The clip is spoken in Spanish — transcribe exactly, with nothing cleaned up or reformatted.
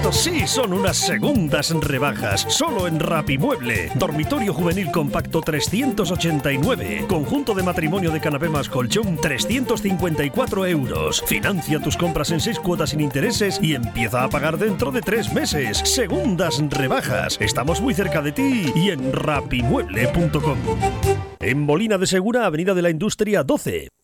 Esto sí son unas segundas rebajas, solo en Rapimueble. Dormitorio juvenil compacto trescientos ochenta y nueve. Conjunto de matrimonio de canapé más colchón trescientos cincuenta y cuatro euros. Financia tus compras en seis cuotas sin intereses y empieza a pagar dentro de tres meses. Segundas rebajas. Estamos muy cerca de ti y en rapimueble punto com. En Molina de Segura, Avenida de la Industria doce.